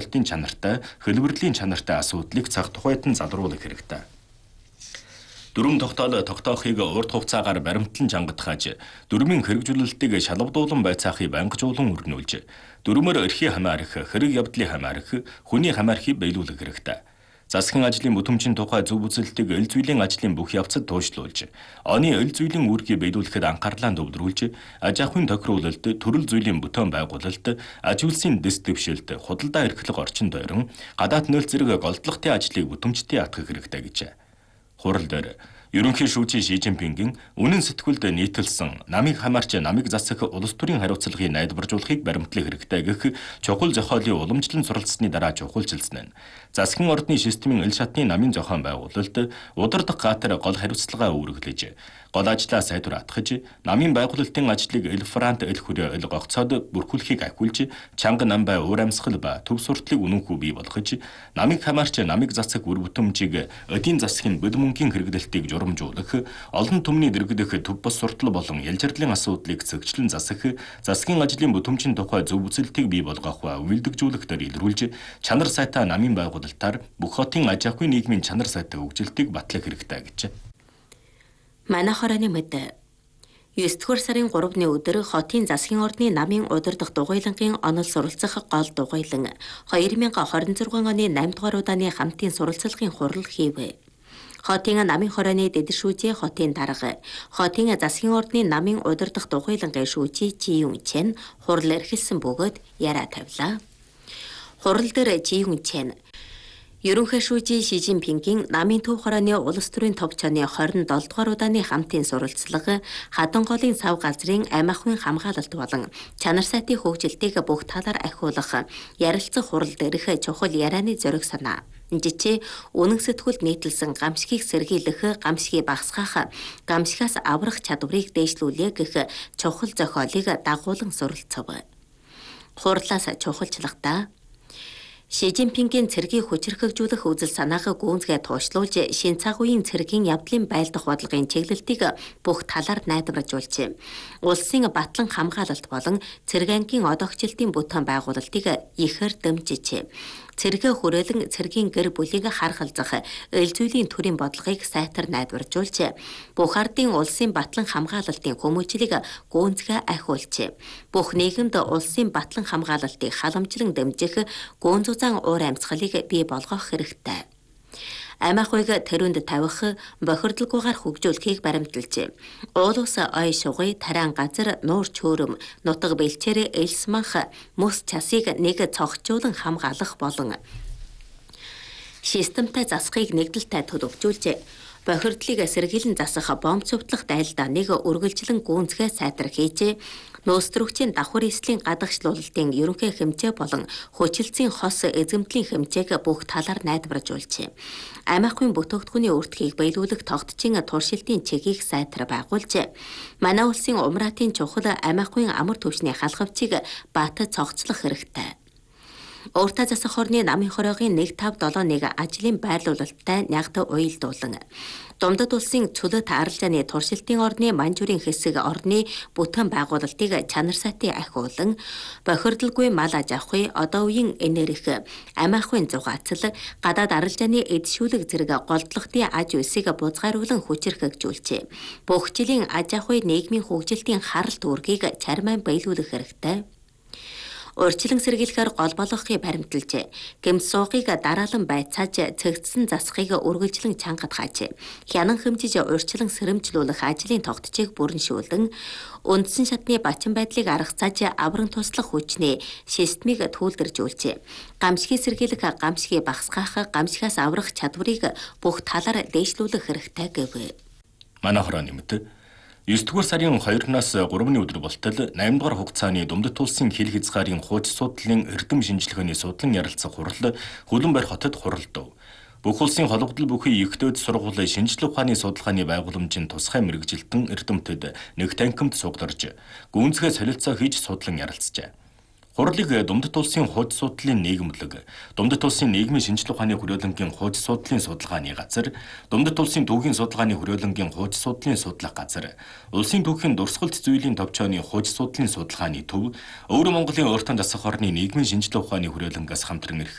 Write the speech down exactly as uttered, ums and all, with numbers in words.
ойлголтын чанартай, хэлбэрлийн чанартай асуудлыг цаг тухайд нь залруулах хэрэгтэй. Дүрм тогтоол тогтоохыг урт хугацаагаар баримтлан чангадахаж, дүрмийн хэрэгжүүлэлтийг шалгадуулан байцаахыг байнгажуулан өрнүүлж, дүрмээр эрхий хамаарах, хэрэг явдлыг хамаарах, хүний хамаарахыг биелүүлэх хэрэгтэй. Засгийн ажлын бүтэмжийн тухай зөв үзэлтийг эл зүйлийн ажлын бүх явцад туушлуулж, оны эл зүйлийн үүргийг биелүүлэхэд анхаарлаа төвлөрүүлж, аж ахуйн тохируулалт, төрөл зүйлийн бүтээн байгуулалт, аж үйлсийн дэс дэвшилт, худалдаа эрхлэх орчин тойрон гадаад нөөц зэрэг голдлогын ажлыг бүтэмжтэй атгах хэрэгтэй гэж. Хурал дээр Ерөнхий шүүжийн Ши Жинпингийн үнэн сэтгүүлд нийтэлсэн намыг хамаарч намыг засах улс төрийн хариуцлагыг найдваржуулахыг баримтлах хэрэгтэй гэх чухал зохиолын уламжлан суралцсны дараа чухалчилсан нь засгийн ордны системийн эл шатны намын зохион байгуулалт удирдах гатар гол хариуцлагаа үүргэлж гол ажлаа сайдвартгаж намын байгуулалтын ажлыг эл франт эл хүрээ эл гогцоод бүрхүүлэхийг ахиулж чанга намбай уур амьсгал ба төв суртлыг үнэнхүү бий болгож намыг хамаарч намыг засах үр бүтэмжийг эдийн засгийн бод мөнгөний хэрэглэлтийг журамжуулах, олон түмний дэргэдэх төв бос суртал болон ялжирлын асуудлыг цэгчлэн засах, засгийн ажлын бүтэмжийн тухай зөв үзэлтийг бий болгох ба үйлдвэрлэж илрүүлж, чанар сайтай намын байгуулалтаар бүх хотын аж ахуйн нийгмийн чанар сайтай хөгжилтийг батлах хэрэгтэй гэж. Манай хорооны мэд есдүгээр сарын гуравны өдөр хотын засгийн ордны намын удирдах дугуйлангийн онол суралцах гол дугуйлан хоёр мянган хорин зургаан оны наймд дугаар удааны хамтын суралцлагын хурал хийв. Хотын намын хорооны дэд шүүжээ хотын дарга, хотын засгийн ордны намын удирдах дугуйлангийн шүүжээ Жи Юн Чен хурал эрхэлсэн бөгөөд яриа тавилаа. Хурал дээр Жи Юн Чен Ерөнхий шүүжийн Ши Жинпингийн намын төв хорооны улс төрийн товчооны хорин долоо дугаар удааны хамтын суралцлага хадан голын сав газрын амь ахуйн хамгаалалт болон чанар сайтын хөгжилтийг бүх талаар ахиулах ярилцах хурал дээрх чухал ярианы зориг санаа. Жичээ үнэн сэтгүүлд нийтэлсэн гамшигыг сэргийлэх, гамшигыг багасгаах, гамшигаас аврах чадварыг дээшлүүлэх гэх чухал зохиолыг дагуулan суралцав. Хурлаас чухалчлагтаа Ши Жинпингийн цэргийг хүчирхэгжүүлэх үзэл санааг гүнзгий туушлуулж, шин цаг үеийн цэргийн явдлын байлдах бодлогын чиглэлтийг бүх талаар найдваржуулж, улсын батлан хамгаалалт болон цэрэг ангийн одоогчлтын бүтээн байгуулалтыг ихээр дэмжиж, цэргээ хүрээлэн цэргийн гэр бүлийг харгалзах эл зүйлийн төрийн бодлогыг сайтар найдваржуулж, бүх ардын улсын батлан хамгаалалтын хүмүүжлийг гүнзгий ахиулж, бүх нийгэмд улсын батлан хамгаалалтыг халамжлан дэмжих гүнзгий уур амьсгалыг бий болгох хэрэгтэй. Амь ахуйг тэрүүнд тавих, бохирдолгүйгээр хөгжүүлэхийг баримталж, уул ус ой шугай, тариан газар, нуур чөөрөм, нутаг бэлчээр элс манх, мөс часыг нэг цогцжуулан хамгаалах болон системтэй засахыг нэгдэлтэй төлөвлөж, бохирдлыг сэргийлэн засах бомб цовдлох дайлдааныг үргэлжлэн гүнзгий сайтар хийж, нөөцрөгчийн давхар эслийн гадагшлуулалтын ерөнхий хэмжээ болон хүчилцийн хос эзэмтлийн хэмжээг бүх талаар найдваржуулж, амь ахуйн бүтээгдэхүүний өртгийг биелүүлэх тогтчийн туршилтын чигийг сайтар байгуулж, манай улсын умраатын чухал амь ахуйн амар түвшний халхавчийг бат цогцлох хэрэгтэй. Өөртөө засах хорны намын хороогийн нэг тав долоо нэг ажлын байрлуулалттай нягт уялдуулан, Думдад улсын цөлөт арилжааны туршилтын орны манжуурын хэсэг орны бүтээн байгуулалтыг чанар сайтын ахиулан, бохирдолгүй мал аж ахуй, одоо үеийн энерги, амь ахуйн зугаацал, гадаад арилжааны эдшүүлэг зэрэг голдлогын аж үйлсийг бузгааруулан хүчирхэгжүүлж, бүх жилийн аж ахуй нийгмийн хөгжилтийн харалт үүргийг чармайн биелүүлэх хэрэгтэй. Урьдчилан сэргийлэхээр гол болгохыг баримталж, гэмт суугыг дараалан байцааж, цэгцсэн засахыг үргэлжлэн чангадгааж, хянан хэмжиж урьдчилан сэрэмжлүүлэх ажлын тогтчийг бүрэншүүлэн, үндсэн шатны бачин байдлыг аргацааж, авран туслах хүчний системийг түүлдэржүүлж, гамшигыг сэргийлэх, гамшигыг багасгаах, гамшигаас аврах чадварыг бүх талаар дээшлүүлэх хэрэгтэй гэв. Манай хорооны мэт есдүгээр сарын хоёрнаас гуравны өдөр болтол наймд дугаар хугацааны Думдад улсын хил хязгаарын хууч судлалын эрдэм шинжилгээний судлан ярилцах хурал Хөлбөмбөр хотод хуралдав. Бүх улсын холбогдол бүхий ихтэйд сургуулийн шинжилгээ ухааны судалгааны байгууламжийн тусгай мэрэгжилтэн эрдэмтэд нэг танхимд сугларж, гүнзгий солилцоо хийж судлан ярилцжээ. Хурлыг Думдад улсын хууч судлалын нийгэмлэг, Думдад улсын нийгмийн шинжилгээ ухааны хүрээлэнгийн хууч судлалын судалгааны газар, Думдад улсын түүхийн судалгааны хүрээлэнгийн хууч судлалын судлах газар, улсын түүхийн дурсгалт зүйлийн товчооны хууч судлалын судалгааны төв, Өвөр Монголын өөртөө засах орны нийгмийн шинжилгээ ухааны хүрээлэнгээс хамтран